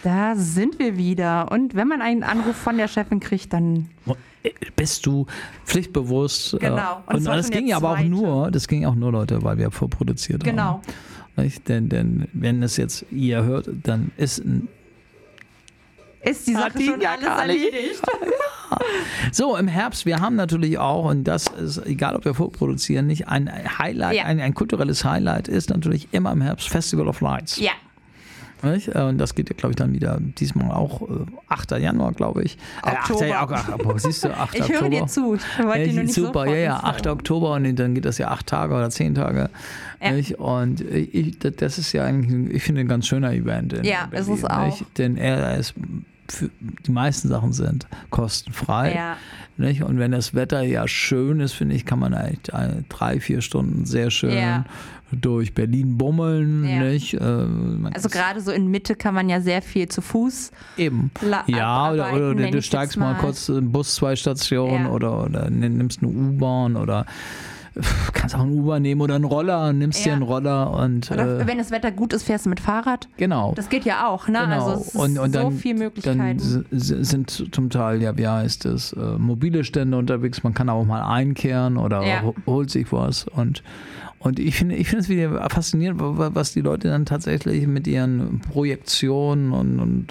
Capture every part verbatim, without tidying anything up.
Da sind wir wieder. Und wenn man einen Anruf von der Chefin kriegt, dann bist du pflichtbewusst. Genau. Und, und das ging ja aber auch nur, das ging auch nur, Leute, weil wir vorproduziert genau. haben. Genau. Denn, denn wenn es jetzt ihr hört, dann ist ein ist die Sache schon alles erledigt. Ja. So, im Herbst, wir haben natürlich auch, und das ist, egal ob wir vorproduzieren, nicht ein Highlight, ja. ein, ein kulturelles Highlight ist natürlich immer im Herbst Festival of Lights. Ja. Nicht? Und das geht ja, glaube ich, dann wieder diesmal auch äh, achter Januar, glaube ich. Oktober. Äh, achter, ach, siehst du, achter ich höre Oktober. dir zu. Ich wollte dir nur nicht super, so ja, ja, achter Oktober und dann geht das ja acht Tage oder zehn Tage. Ja. Nicht? Und ich, das ist ja eigentlich, ich finde, ein ganz schöner Event. In ja, Berlin, ist es auch. Nicht? Denn er ist, für, die meisten Sachen sind kostenfrei. Ja. Nicht? Und wenn das Wetter ja schön ist, finde ich, kann man eigentlich drei, vier Stunden sehr schön ja. durch Berlin bummeln. Ja. Nicht? Also gerade so in Mitte kann man ja sehr viel zu Fuß eben. Ja, oder, oder, oder du steigst mal kurz im Bus zwei Stationen ja. oder, oder nimmst eine U-Bahn oder kannst auch einen Uber nehmen oder einen Roller, nimmst ja. dir einen Roller und oder äh, wenn das Wetter gut ist, fährst du mit Fahrrad. Genau. Das geht ja auch, ne? Genau. Also es ist und, und so dann, viele Möglichkeiten. Dann sind zum Teil, ja, wie heißt es, äh, mobile Stände unterwegs, man kann auch mal einkehren oder ja. holt sich was und Und ich finde ich finde es wieder faszinierend, was die Leute dann tatsächlich mit ihren Projektionen und, und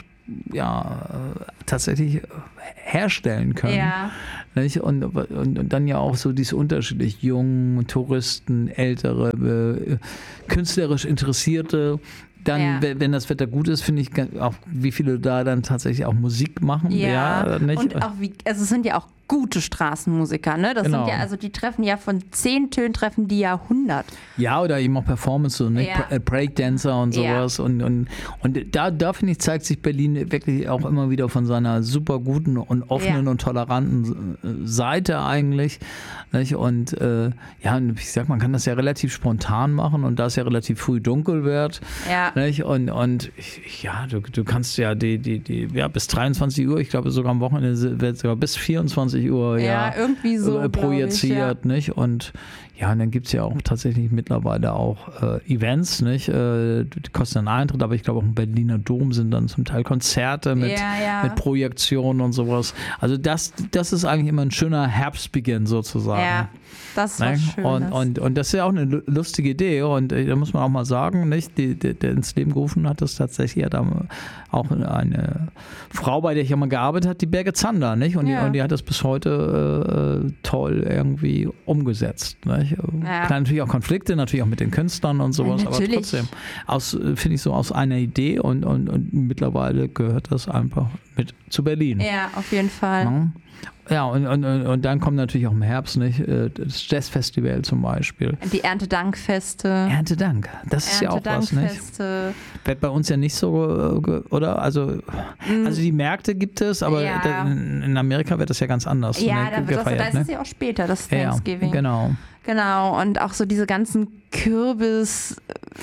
ja, tatsächlich herstellen können. Ja. Nicht? Und, und, und dann ja auch so diese unterschiedlich jungen Touristen, ältere, äh, künstlerisch Interessierte. Dann, ja. wenn das Wetter gut ist, finde ich auch, wie viele da dann tatsächlich auch Musik machen. Ja, ja nicht? Und auch wie, also es sind ja auch gute Straßenmusiker, ne? Das genau. sind ja, also die treffen ja von zehn Tönen treffen die ja hundert. Ja, oder eben auch Performance, so ne? Ja. Breakdancer und sowas. Ja. Und, und, und da, da finde ich, zeigt sich Berlin wirklich auch immer wieder von seiner super guten und offenen ja. und toleranten Seite eigentlich. Nicht? Und äh, ja, ich sag, man kann das ja relativ spontan machen und da es ja relativ früh dunkel wird. Ja. Nicht? Und, und ja, du, du kannst ja die, die, die, ja, bis dreiundzwanzig Uhr, ich glaube sogar am Wochenende wird sogar bis vierundzwanzig Uhr ja, ja irgendwie so äh, projiziert, ich, ja. nicht? Und ja, und dann gibt es ja auch tatsächlich mittlerweile auch äh, Events, nicht? Äh, die kosten einen Eintritt, aber ich glaube auch im Berliner Dom sind dann zum Teil Konzerte mit, ja, ja. mit Projektionen und sowas. Also das, das ist eigentlich immer ein schöner Herbstbeginn sozusagen. Ja, das ist was Schönes. Und, und, und das ist ja auch eine lustige Idee und äh, da muss man auch mal sagen, nicht? Die, die, der ins Leben gerufen hat das tatsächlich ja da auch eine Frau, bei der ich immer gearbeitet habe, die Birgit Zander, nicht? Und, ja. die, und die hat das bis heute äh, toll irgendwie umgesetzt, nicht? Ja. Klar, natürlich auch Konflikte, natürlich auch mit den Künstlern und sowas, ja, aber trotzdem aus, finde ich so aus einer Idee und, und, und mittlerweile gehört das einfach mit zu Berlin. Ja, auf jeden Fall. Ja. Ja, und, und, und dann kommt natürlich auch im Herbst nicht das Jazzfestival zum Beispiel. Die Erntedankfeste. Erntedank, das ist ja auch was, nicht? Wird bei uns ja nicht so, oder? Also, mm. also die Märkte gibt es, aber ja. in Amerika wird das ja ganz anders. Ja, ne, da, gefeiert, das, da ist es ja auch später, das Thanksgiving. Ja, genau. Genau, und auch so diese ganzen Kürbis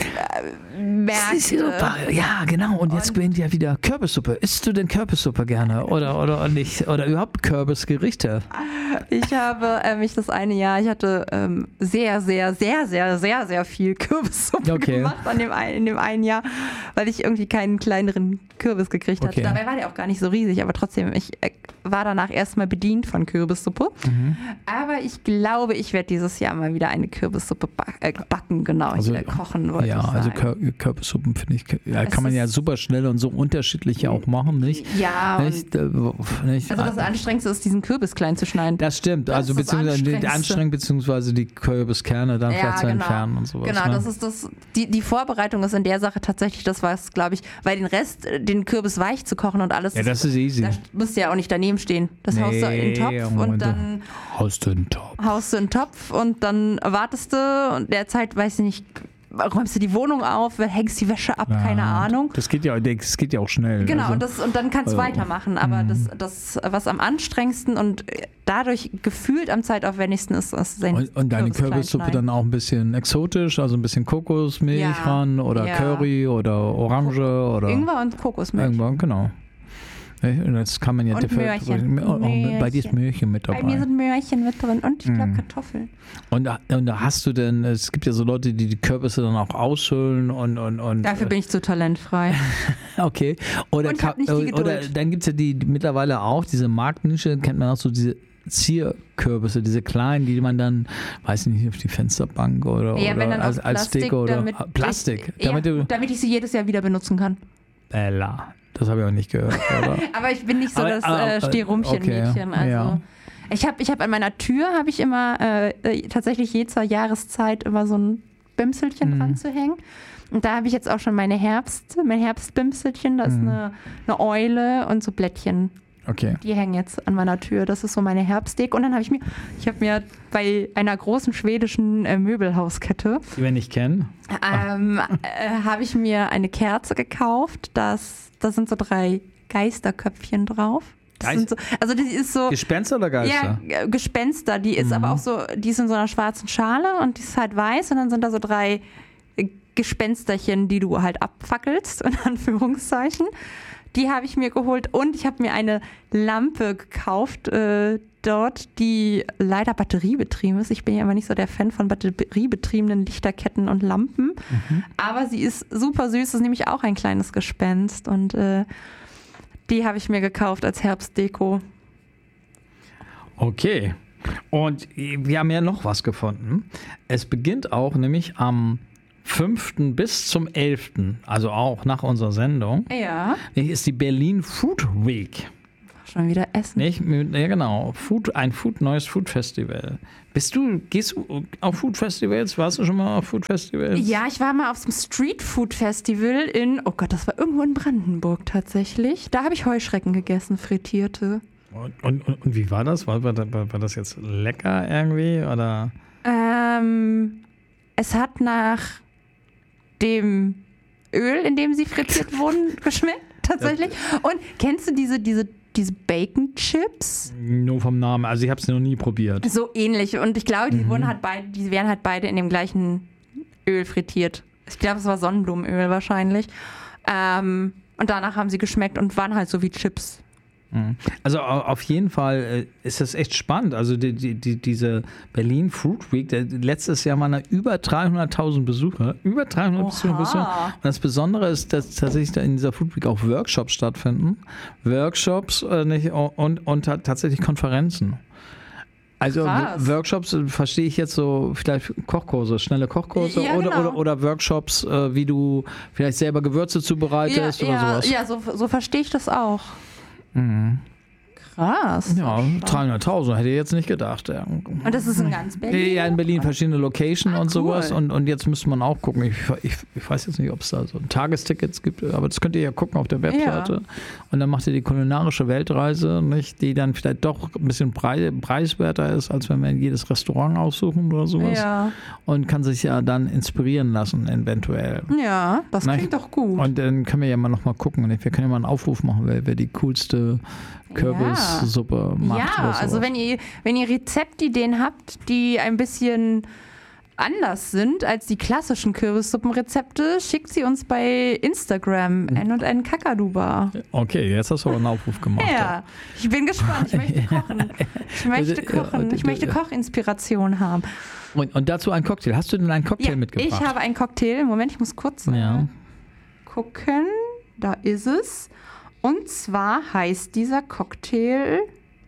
äh, Märkte. Ja, genau. Und jetzt gewinnt ja wieder Kürbissuppe. Isst du denn Kürbissuppe gerne oder, oder nicht? Oder überhaupt Kürbisgerichte? Ich habe äh, mich das eine Jahr, ich hatte ähm, sehr, sehr, sehr, sehr, sehr, sehr viel Kürbissuppe okay. gemacht an dem ein, in dem einen Jahr, weil ich irgendwie keinen kleineren Kürbis gekriegt hatte. Okay. Dabei war der auch gar nicht so riesig, aber trotzdem, ich äh, war danach erstmal bedient von Kürbissuppe. Mhm. Aber ich glaube, ich werde dieses Jahr mal wieder eine Kürbissuppe back, äh, backen, genau, also, ich, äh, kochen wollte ja, ich sagen. also Kür- Kürbissuppen finde ich, ja, kann man ja super schnell und so unterschiedlich ja auch machen, nicht? Ja. Nicht, äh, nicht? Also das Anstrengendste ist, diesen Kürbis klein zu schneiden. Das stimmt, das also beziehungsweise anstrengend, beziehungsweise die Kürbiskerne dann ja, vielleicht zu genau. entfernen und sowas. Genau, ne? das ist das, die, die Vorbereitung ist in der Sache tatsächlich das, was, glaube ich, weil den Rest, den Kürbis weich zu kochen und alles. Ja, das ist easy. Da musst du ja auch nicht daneben stehen. Das nee, haust du in den Topf oh, und dann haust du in den Topf. Haust du in den Topf und dann wartest du und derzeit, weiß ich nicht, räumst du die Wohnung auf, hängst die Wäsche ab, ja, keine Ahnung. Das geht ja, das geht ja auch schnell. Genau, also, und, das, und dann kannst du äh, weitermachen. Aber das, das, was am anstrengendsten und dadurch gefühlt am zeitaufwendigsten ist, ist sein Und, und deine Kürbissuppe dann auch ein bisschen exotisch, also ein bisschen Kokosmilch ja, ran oder ja. Curry oder Orange oder Ingwer und Kokosmilch. Ingwer, genau. Und das kann man ja Und Möhrchen. Oh, oh, bei dir ist Möhrchen mit dabei. Bei mir sind Möhrchen mit drin und ich glaube Mm. Kartoffeln. Und, und da hast du denn, es gibt ja so Leute, die die Kürbisse dann auch aushöhlen und. und, und Dafür bin ich zu talentfrei. Okay. Oder, Und ich hab nicht die Geduld. oder dann gibt es ja die, die mittlerweile auch, diese Marktnische, kennt man auch so diese Zierkürbisse, diese kleinen, die man dann, weiß ich nicht, auf die Fensterbank oder, Ja, wenn oder dann als, auf als Plastik, Deko oder damit Plastik. Ich, damit ja, du, damit ich sie jedes Jahr wieder benutzen kann. Bella, das habe ich auch nicht gehört, oder? Aber ich bin nicht so Aber- das ah, äh, Stierumchen-Mädchen. okay, Also. ja. Ich habe ich hab an meiner Tür habe ich immer äh, äh, tatsächlich je zur Jahreszeit immer so ein Bimselchen Mhm. dran zu hängen. Und da habe ich jetzt auch schon meine Herbst, mein Herbstbimselchen, da ist Mhm. eine, eine Eule und so Blättchen. Okay. Die hängen jetzt an meiner Tür. Das ist so meine Herbstdeko. Und dann habe ich mir, ich habe mir bei einer großen schwedischen äh, Möbelhauskette, Die wir nicht kennen. ähm, äh, habe ich mir eine Kerze gekauft. Das, da sind so drei Geisterköpfchen drauf. Das Geist- sind so, also die ist so, Gespenster oder Geister? ja, äh, Gespenster. Die ist Mhm. aber auch so, die ist in so einer schwarzen Schale und die ist halt weiß. Und dann sind da so drei äh, Gespensterchen, die du halt abfackelst, in Anführungszeichen. Die habe ich mir geholt und ich habe mir eine Lampe gekauft äh, dort, die leider batteriebetrieben ist. Ich bin ja immer nicht so der Fan von batteriebetriebenen Lichterketten und Lampen. Mhm. Aber sie ist super süß, ist nämlich auch ein kleines Gespenst und äh, die habe ich mir gekauft als Herbstdeko. Okay. Und wir haben ja noch was gefunden. Es beginnt auch nämlich am fünften bis zum elften, also auch nach unserer Sendung, Ja. ist die Berlin Food Week. Schon wieder essen. Nicht? Ja, genau. Food, ein Food, neues Food Festival. Bist du, gehst du auf Food Festivals? Warst du schon mal auf Food Festivals? Ja, ich war mal auf dem Street Food Festival in, oh Gott, das war irgendwo in Brandenburg tatsächlich. Da habe ich Heuschrecken gegessen, frittierte. Und, und, und, und wie war das? War, war, war, war das jetzt lecker irgendwie? Oder? Ähm, es hat nach dem Öl, in dem sie frittiert wurden, geschmeckt, tatsächlich. Und kennst du diese, diese, diese Bacon Chips? Nur vom Namen. Also ich habe es noch nie probiert. So ähnlich. Und ich glaube, die Mhm. wurden halt beide, die werden halt beide in dem gleichen Öl frittiert. Ich glaube, es war Sonnenblumenöl wahrscheinlich. Ähm, und danach haben sie geschmeckt und waren halt so wie Chips. Also au- auf jeden Fall äh, ist das echt spannend. Also die, die, die, diese Berlin Food Week, der, letztes Jahr waren da über dreihunderttausend Besucher. Über dreihunderttausend Oha. Besucher. Und das Besondere ist, dass tatsächlich da in dieser Food Week auch Workshops stattfinden. Workshops äh, nicht, und, und ta- tatsächlich Konferenzen. Also Krass. W- Workshops äh, verstehe ich jetzt so, vielleicht Kochkurse, schnelle Kochkurse Ja, oder, genau. oder, oder Workshops, äh, wie du vielleicht selber Gewürze zubereitest oder ja, sowas. ja, so, so verstehe ich das auch. Mhm. Krass. Ja, dreihunderttausend hätte ich jetzt nicht gedacht. Ja. Und das ist in ganz Berlin? Ja, in Berlin verschiedene Locations Ah, und cool. sowas. Und, und jetzt müsste man auch gucken. Ich, ich, ich weiß jetzt nicht, ob es da so Tagestickets gibt, aber das könnt ihr ja gucken auf der Webseite. Ja. Und dann macht ihr die kulinarische Weltreise, nicht, die dann vielleicht doch ein bisschen brei- preiswerter ist, als wenn wir jedes Restaurant aussuchen oder sowas. Ja. Und kann sich ja dann inspirieren lassen, eventuell. Ja, das Na, klingt doch gut. Und dann können wir ja mal nochmal gucken. Wir können ja mal einen Aufruf machen, wer, wer die coolste Kürbissuppe macht. Ja, oder sowas. also wenn ihr, wenn ihr Rezeptideen habt, die ein bisschen anders sind als die klassischen Kürbissuppenrezepte, schickt sie uns bei Instagram N und N Kakaduba. Okay, jetzt hast du aber einen Aufruf gemacht. Ja, ich bin gespannt. Ich möchte kochen. Ich möchte kochen. Ich möchte Kochinspiration haben. Und, und dazu ein Cocktail. Hast du denn einen Cocktail Ja, mitgebracht? ich habe einen Cocktail. Moment, ich muss kurz äh, Ja. gucken. Da ist es. Und zwar heißt dieser Cocktail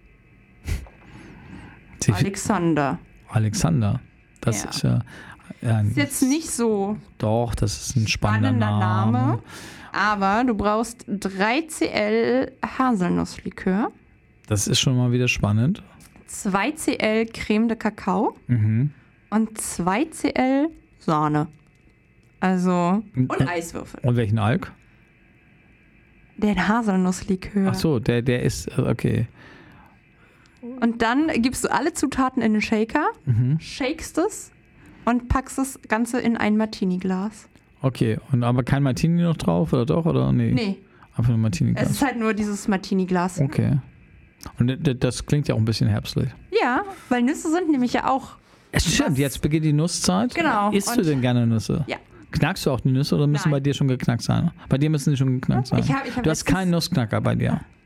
Sie- Alexander. Alexander. Das Ja. ist ja. ja ein, Ist jetzt nicht so doch, das ist ein spannender, spannender Name. Name, aber du brauchst drei Zentiliter Haselnusslikör, Das ist schon mal wieder spannend. zwei Zentiliter Creme de Kakao Mhm. und zwei Zentiliter Sahne. Also, und Äh, Eiswürfel. Und welchen Alk? Den Haselnusslikör. Ach so, der, der ist, äh, okay. Und dann gibst du alle Zutaten in den Shaker, Mhm. shakest es und packst das Ganze in ein Martini-Glas. Okay, und aber kein Martini noch drauf, oder doch? Oder nee? Nee, Einfach ein es Martini-Glas. ist halt nur dieses Martini-Glas. Okay. Und d- d- das klingt ja auch ein bisschen herbstlich. Ja, weil Nüsse sind nämlich ja auch. Es stimmt, Was- jetzt beginnt die Nusszeit. Genau, Isst du und- denn gerne Nüsse? Ja. Knackst du auch die Nüsse oder müssen Nein. bei dir schon geknackt sein? Bei dir müssen die schon geknackt sein. Ich hab- ich hab du hast letztens- keinen Nussknacker bei dir.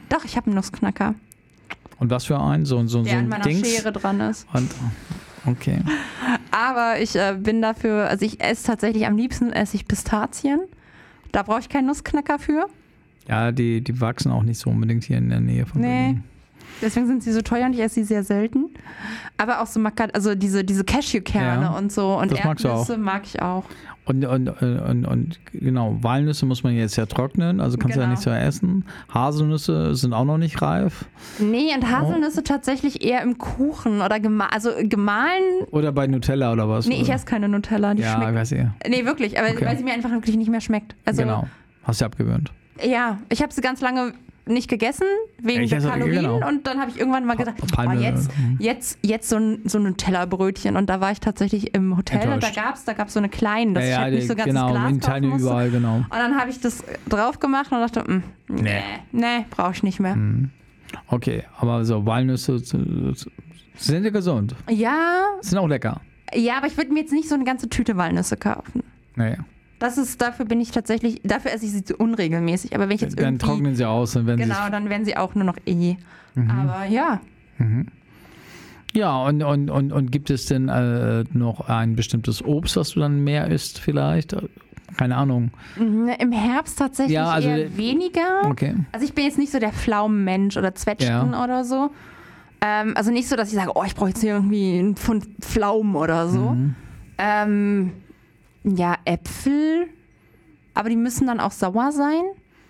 Doch, ich habe einen Nussknacker. Und was für einen? So, so, Der so ein an meiner Dings? Schere dran ist. Und, okay. Aber ich äh, bin dafür, also ich esse tatsächlich am liebsten esse ich Pistazien. Da brauche ich keinen Nussknacker für. Ja, die, die wachsen auch nicht so unbedingt hier in der Nähe von Nee. Berlin. Deswegen sind sie so teuer und ich esse sie sehr selten. Aber auch so Makat, also diese, diese Cashewkerne Ja, und so und das magst du Erdnüsse mag ich auch. Und, und, und, und genau, Walnüsse muss man jetzt ja trocknen, also kannst du Genau. ja nicht so essen. Haselnüsse sind auch noch nicht reif. Nee, und Haselnüsse tatsächlich eher im Kuchen oder gema also gemahlen. Oder bei Nutella oder was? Nee, ich oder? esse keine Nutella, die Ja, schmeckt. weiß ich. Nee, wirklich, aber Okay. weil sie mir einfach wirklich nicht mehr schmeckt. Also, Genau, hast du abgewöhnt. ja, ich habe sie ganz lange nicht gegessen, wegen Ich der esse- Kalorien. genau. Und dann habe ich irgendwann mal gesagt, oh, Palme, jetzt, mhm. jetzt, jetzt so ein, so ein Nutella-Brötchen. Und da war ich tatsächlich im Hotel und da Enttäuscht. gab es da gab's so eine kleine, dass ja, ich ja, halt nicht so die- ganzes genau, Glas in kaufen Teile musste. überall, genau. Und dann habe ich das drauf gemacht und dachte, mm, nee, Nee. nee, brauche ich nicht mehr. Okay, aber so Walnüsse äh, sind ja gesund. Ja, Sind auch lecker. ja, aber ich würde mir jetzt nicht so eine ganze Tüte Walnüsse kaufen. Naja. Das ist, dafür bin ich tatsächlich, dafür esse ich sie zu unregelmäßig. Aber wenn ich jetzt Dann irgendwie, trocknen sie aus und wenn genau, sie dann werden sie auch nur noch eh. Aber ja, Ja, und, und, und, und gibt es denn äh, noch ein bestimmtes Obst, was du dann mehr isst vielleicht? Keine Ahnung. mhm, im Herbst tatsächlich Ja, also eher der- weniger. Okay. Also ich bin jetzt nicht so der Pflaumenmensch oder Zwetschgen Ja. oder so. Ähm, also nicht so, dass ich sage, oh, ich brauche jetzt hier irgendwie einen Pfund Pflaumen oder so. Mhm. Ähm, ja, Äpfel, aber die müssen dann auch sauer sein.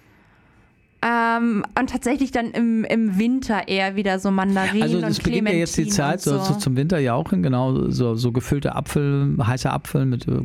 Ähm, und tatsächlich dann im, im Winter eher wieder so Mandarinen Also und es beginnt ja jetzt die Clementinen Zeit, und so, so zum Winter ja auch hin, genau, so, so gefüllte Apfel, heißer Apfel mit äh,